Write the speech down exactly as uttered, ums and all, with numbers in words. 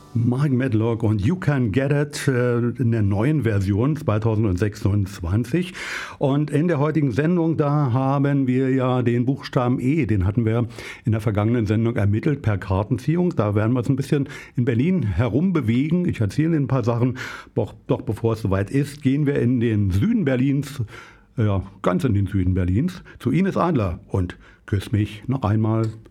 Mike Medlock und You Can Get It in der neuen Version zwanzig sechsundzwanzig. Und in der heutigen Sendung, da haben wir ja den Buchstaben E, den hatten wir in der vergangenen Sendung ermittelt per Kartenziehung. Da werden wir uns ein bisschen in Berlin herumbewegen. Ich erzähle Ihnen ein paar Sachen. Doch, doch bevor es soweit ist, gehen wir in den Süden Berlins, ja, ganz in den Süden Berlins, zu Ines Adler und Küss mich noch einmal.